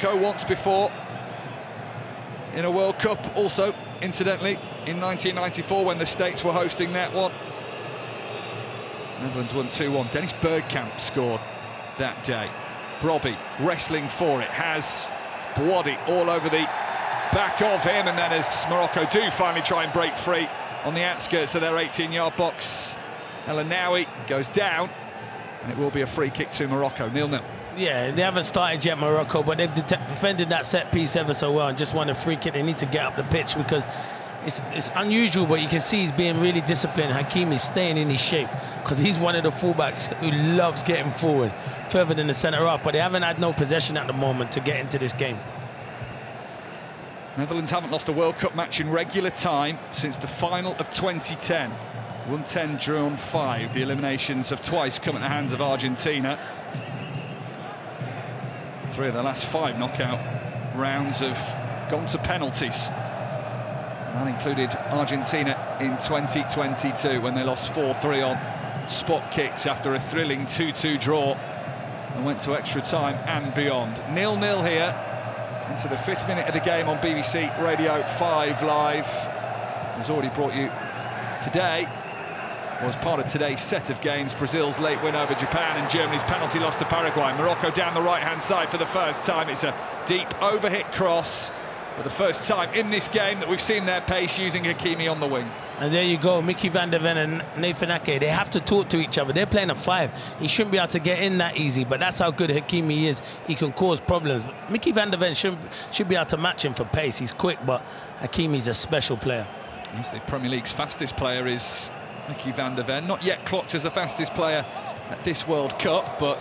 Morocco once before in a World Cup, also, incidentally, in 1994 when the States were hosting that one. Netherlands won 2-1. Dennis Bergkamp scored that day. Brobbey wrestling for it, has Bouhaddi all over the back of him, and then as Morocco do finally try and break free on the outskirts of their 18-yard box, El Ainaoui goes down, and it will be a free kick to Morocco, 0-0. Yeah, they haven't started yet, Morocco, but they've defended that set piece ever so well and just won a free kick. They need to get up the pitch because it's unusual, but you can see he's being really disciplined. Hakimi's staying in his shape because he's one of the fullbacks who loves getting forward, further than the centre-half, but they haven't had no possession at the moment to get into this game. Netherlands haven't lost a World Cup match in regular time since the final of 2010. 1-10 drawn 5. The eliminations have twice come at the hands of Argentina. 3 of the last 5 knockout rounds have gone to penalties. That included Argentina in 2022 when they lost 4-3 on spot kicks after a thrilling 2-2 draw and went to extra time and beyond. 0-0 here into the 5th minute of the game on BBC Radio 5 Live. Has already brought you today, was part of today's set of games, Brazil's late win over Japan and Germany's penalty loss to Paraguay. Morocco down the right-hand side for the first time. It's a deep overhit cross for the first time in this game that we've seen their pace using Hakimi on the wing. And there you go, Mickey van der Ven and Nathan Ake, they have to talk to each other. They're playing a 5. He shouldn't be able to get in that easy, but that's how good Hakimi is. He can cause problems. Mickey van der Ven should be able to match him for pace. He's quick, but Hakimi's a special player. He's the Premier League's fastest player, is Mickey van der Ven. Not yet clocked as the fastest player at this World Cup, but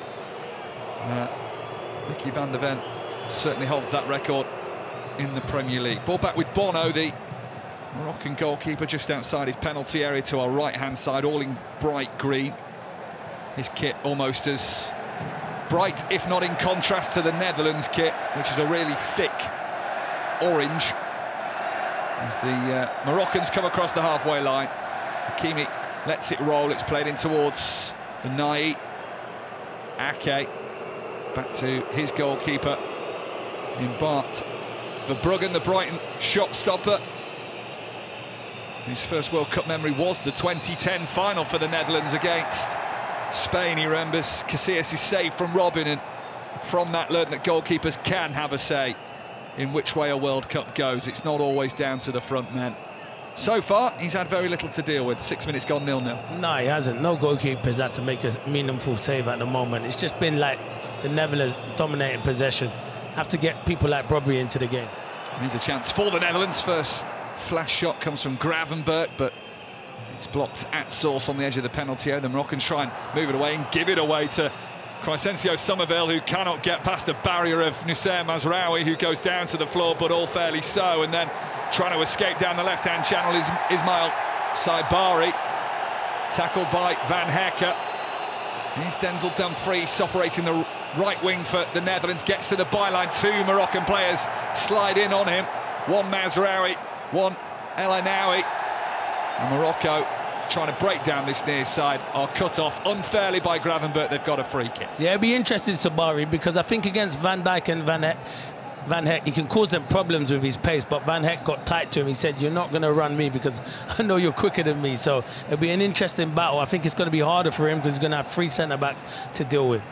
Mickey van der Ven certainly holds that record in the Premier League. Ball back with Bono, the Moroccan goalkeeper, just outside his penalty area to our right-hand side, all in bright green. His kit almost as bright, if not in contrast to the Netherlands kit, which is a really thick orange. As the Moroccans come across the halfway line, Hakimi lets it roll. It's played in towards the Nai. Ake back to his goalkeeper in Bart Verbruggen, the Brighton shot stopper, whose first World Cup memory was the 2010 final for the Netherlands against Spain. He remembers Casillas' save from Robin, and from that learned that goalkeepers can have a say in which way a World Cup goes. It's not always down to the front men. So far, he's had very little to deal with. 6 minutes gone, 0-0. No, he hasn't. No goalkeepers had to make a meaningful save at the moment. It's just been like the Netherlands dominating possession. Have to get people like Brobbey into the game. Here's a chance for the Netherlands. First flash shot comes from Gravenberch, but it's blocked at source on the edge of the penalty area. The Moroccans try and move it away and give it away to Crescencio Somerville, who cannot get past the barrier of Noussair Mazraoui, who goes down to the floor, but all fairly so. And then trying to escape down the left-hand channel is Ismail Saibari, tackled by Van Hekke. Here's Denzel Dumfries operating the right wing for the Netherlands, gets to the byline. 2 Moroccan players slide in on him. 1 Mazraoui, 1 El Ainaoui. And Morocco, trying to break down this near side, are cut off unfairly by Gravenberch. They've got a free kick. Yeah, it'll be interesting, Sabari, because I think against Van Dijk and Van Heck, he can cause them problems with his pace, but Van Heck got tight to him. He said, you're not going to run me because I know you're quicker than me. So it'll be an interesting battle. I think it's going to be harder for him because he's going to have 3 centre-backs to deal with.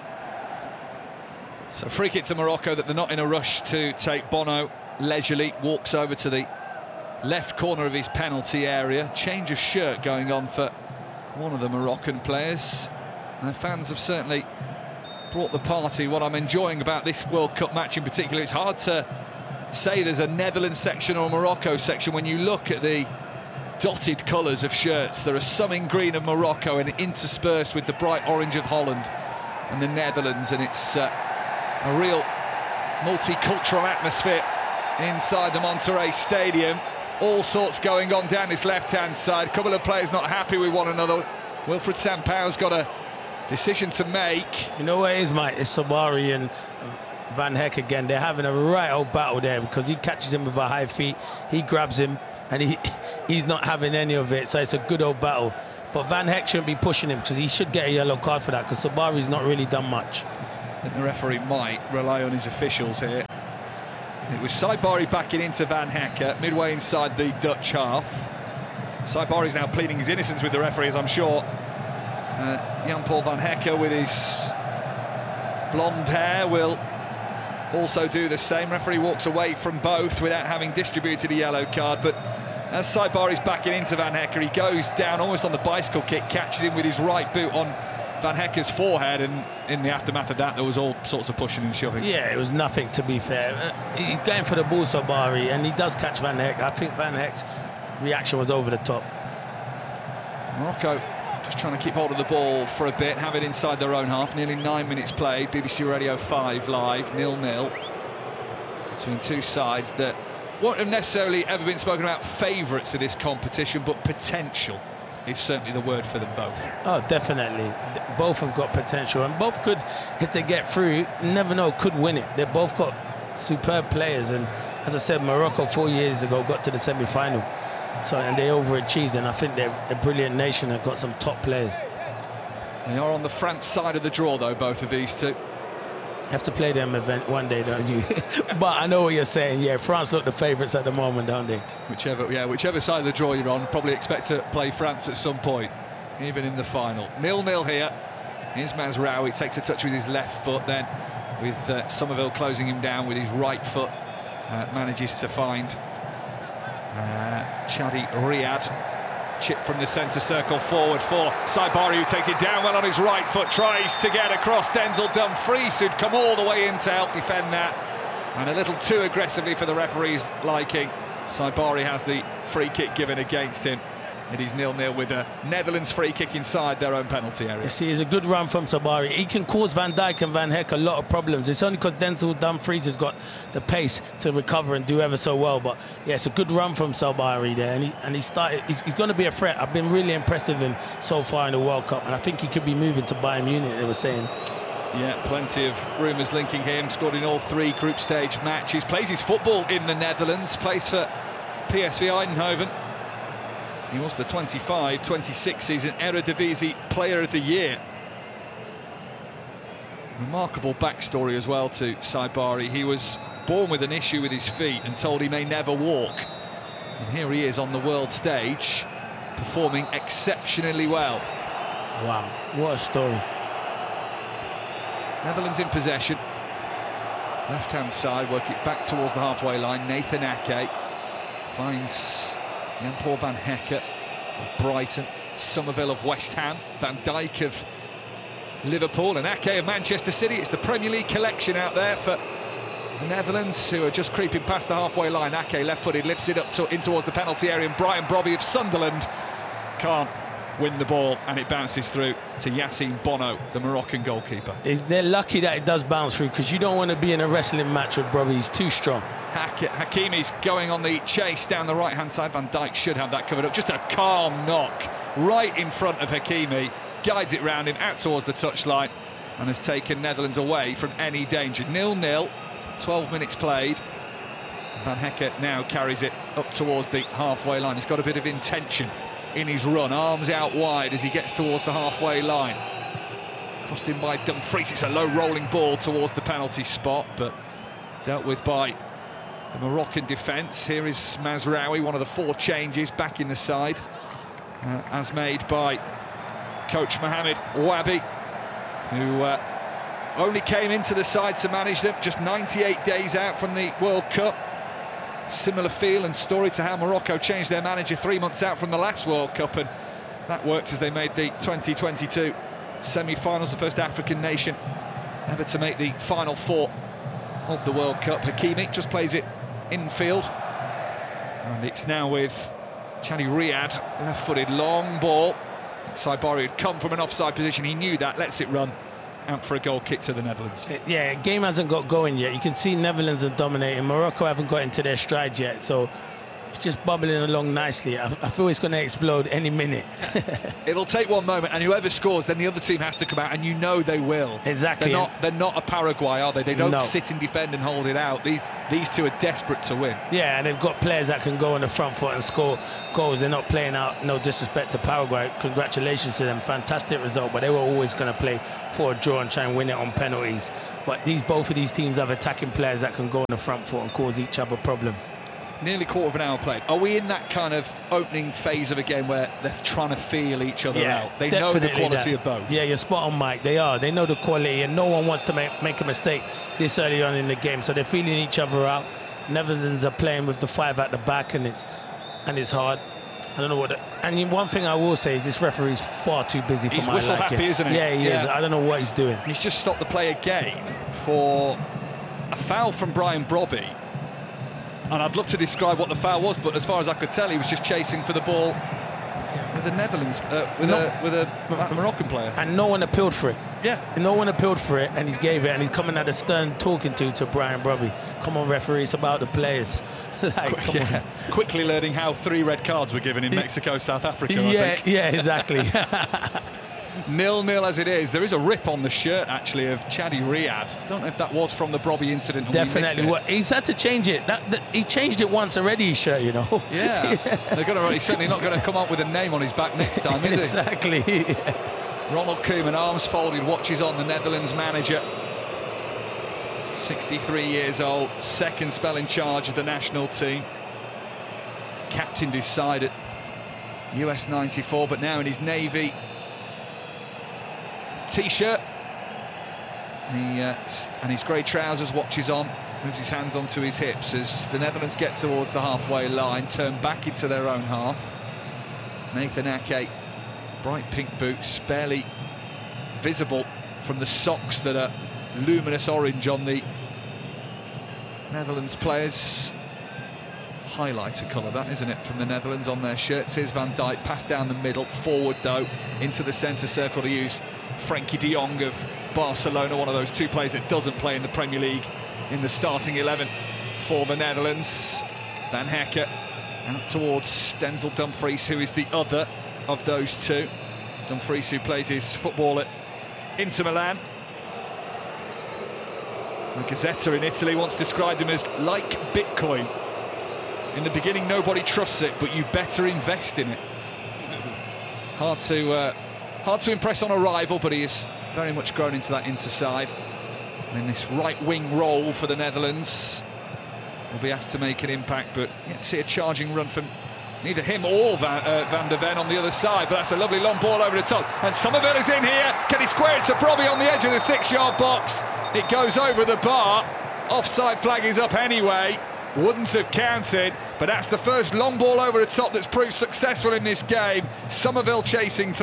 So free kick to Morocco that they're not in a rush to take. Bono leisurely walks over to the left corner of his penalty area. Change of shirt going on for one of the Moroccan players. And the fans have certainly brought the party. What I'm enjoying about this World Cup match in particular, it's hard to say there's a Netherlands section or a Morocco section when you look at the dotted colours of shirts. There are some in green of Morocco and interspersed with the bright orange of Holland and the Netherlands, and it's a real multicultural atmosphere inside the Monterrey Stadium. All sorts going on down this left-hand side. A couple of players not happy with one another. Wilfried Sampaio's got a decision to make. You know what it is, mate? It's Sabari and Van Heck again. They're having a right old battle there because he catches him with a high feet, he grabs him, and he's not having any of it. So it's a good old battle. But Van Heck shouldn't be pushing him because he should get a yellow card for that because Sabari's not really done much. think the referee might rely on his officials here. It was Saibari backing into Van Hecke, midway inside the Dutch half. Saibari's now pleading his innocence with the referee, as I'm sure Jan-Paul Van Hecke, with his blonde hair, will also do the same. Referee walks away from both without having distributed a yellow card, but as Saibari's backing into Van Hecke, he goes down almost on the bicycle kick, catches him with his right boot on Van Hecke's forehead, and in the aftermath of that there was all sorts of pushing and shoving. Yeah, it was nothing, to be fair. He's going for the ball, Saibari, and he does catch Van Hecke. I think Van Hecke's reaction was over the top. Morocco just trying to keep hold of the ball for a bit, have it inside their own half. Nearly 9 minutes played. BBC Radio 5 live, 0-0 between two sides that won't have necessarily ever been spoken about favourites of this competition, but potential is certainly the word for them both. Oh, definitely. Both have got potential, and both could, if they get through, never know, could win it. They've both got superb players, and as I said, Morocco 4 years ago got to the semi-final. So, and they overachieved, and I think they're a brilliant nation and got some top players. They are on the France side of the draw, though, both of these two. Have to play them event one day, don't you? But I know what you're saying. Yeah, France look the favourites at the moment, don't they? Whichever side of the draw you're on, probably expect to play France at some point, even in the final. 0-0 here. Here's Mazraoui, takes a touch with his left foot, then with Somerville closing him down with his right foot, manages to find Chadi Riyad. Chip from the centre circle forward for Saibari, who takes it down well on his right foot, tries to get across Denzel Dumfries, who'd come all the way in to help defend that, and a little too aggressively for the referee's liking. Saibari has the free kick given against him. It is 0-0 with a Netherlands free kick inside their own penalty area. You see, it's a good run from Saibari. He can cause Van Dijk and Van Hecke a lot of problems. It's only because Denzel Dumfries has got the pace to recover and do ever so well. But yeah, it's a good run from Saibari there, and he's going to be a threat. I've been really impressed with him so far in the World Cup, and I think he could be moving to Bayern Munich, they were saying. Yeah, plenty of rumours linking him. Scored in all 3 group stage matches. Plays his football in the Netherlands. Plays for PSV Eindhoven. He was the 25-26 season Eredivisie Player of the Year. Remarkable backstory as well to Saibari. He was born with an issue with his feet and told he may never walk. And here he is on the world stage, performing exceptionally well. Wow, what a story. Netherlands in possession. Left-hand side, work it back towards the halfway line. Nathan Ake finds Jan-Paul Van Hecke of Brighton, Somerville of West Ham, Van Dijk of Liverpool, and Ake of Manchester City. It's the Premier League collection out there for the Netherlands, who are just creeping past the halfway line. Ake, left-footed, lifts it up in towards the penalty area, and Brian Brobby of Sunderland can't win the ball, and it bounces through to Yassine Bono, the Moroccan goalkeeper. They're lucky that it does bounce through, because you don't want to be in a wrestling match with Brobby. He's too strong. Hakimi's going on the chase down the right-hand side. Van Dijk should have that covered up. Just a calm knock right in front of Hakimi. Guides it round him out towards the touchline and has taken Netherlands away from any danger. 0-0, 12 minutes played. Van Hecke now carries it up towards the halfway line. He's got a bit of intention in his run, arms out wide as he gets towards the halfway line. Crossed in by Dumfries. It's a low rolling ball towards the penalty spot, but dealt with by the Moroccan defence. Here is Mazraoui, one of the 4 changes back in the side, as made by coach Mohamed Wabi, who only came into the side to manage them just 98 days out from the World Cup. Similar feel and story to how Morocco changed their manager 3 months out from the last World Cup, and that worked as they made the 2022 semi-finals, the first African nation ever to make the final 4 of the World Cup. Hakimi just plays it infield, and it's now with Chadi Riyad, left-footed long ball. Saibari had come from an offside position, he knew that, lets it run out for a goal kick to the Netherlands. Yeah, game hasn't got going yet. You can see Netherlands are dominating. Morocco haven't got into their stride yet, so just bubbling along nicely. I feel it's going to explode any minute. It'll take one moment, and whoever scores, then the other team has to come out, and you know they will. Exactly. They're not a Paraguay, are they? They don't No. sit and defend and hold it out. These two are desperate to win. Yeah, and they've got players that can go on the front foot and score goals. They're not playing out, no disrespect to Paraguay. Congratulations to them. Fantastic result, but they were always going to play for a draw and try and win it on penalties. But both of these teams have attacking players that can go on the front foot and cause each other problems. Nearly quarter of an hour played. Are we in that kind of opening phase of a game where they're trying to feel each other out? They know the quality of both. Yeah, you're spot on, Mike. They are. They know the quality, and no one wants to make a mistake this early on in the game. So they're feeling each other out. Netherlands are playing with the 5 at the back, and it's hard. I don't know what. And one thing I will say is this referee's far too busy for my liking. He's whistle happy, isn't he? Yeah, he is. I don't know what he's doing. He's just stopped the play again for a foul from Brian Brobby. And I'd love to describe what the foul was, but as far as I could tell, he was just chasing for the ball with the Netherlands, with a Moroccan player. And no one appealed for it. Yeah. No one appealed for it, and he's gave it, and he's coming at the stern talking to Brian Brobby. Come on, referee, it's about the players. Come on. Quickly learning how 3 red cards were given in Mexico, South Africa, I think. Yeah, exactly. 0-0 as it is. There is a rip on the shirt, actually, of Chadi Riyad. Don't know if that was from the Brobby incident. Definitely. He's had to change it. He changed it once already, his shirt, you know. Yeah. He's certainly not going to come up with a name on his back next time, is he? Exactly. Ronald Koeman, arms folded, watches on, the Netherlands manager. 63 years old, second spell in charge of the national team. Captained his side at US 94, but now in his navy T-shirt and his grey trousers, watches on, moves his hands onto his hips as the Netherlands get towards the halfway line, turn back into their own half. Nathan Ake, bright pink boots, barely visible from the socks that are luminous orange on the Netherlands players. Highlighter colour, that, isn't it, from the Netherlands on their shirts. Here's Van Dijk, pass down the middle, forward though, into the centre circle to use Frenkie de Jong of Barcelona, one of those 2 players that doesn't play in the Premier League in the starting 11 for the Netherlands. Van Hekke out towards Denzel Dumfries, who is the other of those 2. Dumfries, who plays his football at Inter Milan. The Gazzetta in Italy once described him as like Bitcoin. In the beginning, nobody trusts it, but you better invest in it. Hard to impress on a rival, but he has very much grown into that Inter side. And in this right-wing role for the Netherlands, will be asked to make an impact, but yet see a charging run from neither him or Van der Ven on the other side. But that's a lovely long ball over the top. And Somerville is in here. Can he square it to Brobby on the edge of the 6-yard box? It goes over the bar. Offside flag is up anyway. Wouldn't have counted, but that's the first long ball over the top that's proved successful in this game. Somerville chasing 3.